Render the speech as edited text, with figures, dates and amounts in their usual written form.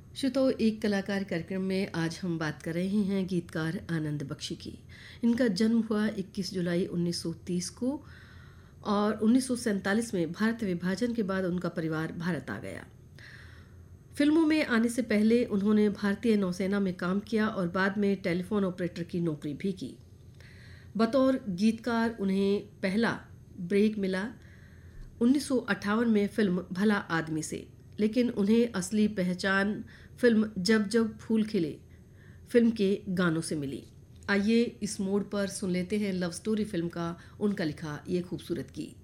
श्रोताओ, एक कलाकार कार्यक्रम में आज हम बात कर रहे हैं गीतकार आनंद बख्शी की। इनका जन्म हुआ 21 जुलाई 1930 को और 1947 में भारत विभाजन के बाद उनका परिवार भारत आ गया। फिल्मों में आने से पहले उन्होंने भारतीय नौसेना में काम किया और बाद में टेलीफोन ऑपरेटर की नौकरी भी की। बतौर गीतकार उन्हें पहला ब्रेक मिला 1958 में फिल्म भला आदमी से, लेकिन उन्हें असली पहचान फिल्म जब जब फूल खिले फिल्म के गानों से मिली। आइए इस मोड़ पर सुन लेते हैं लव स्टोरी फिल्म का उनका लिखा ये खूबसूरत गीत।